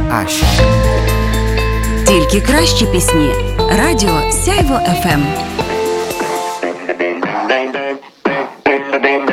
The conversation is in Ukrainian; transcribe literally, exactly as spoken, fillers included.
Аш. Тільки кращі пісні. Радіо Сяйво еф ем.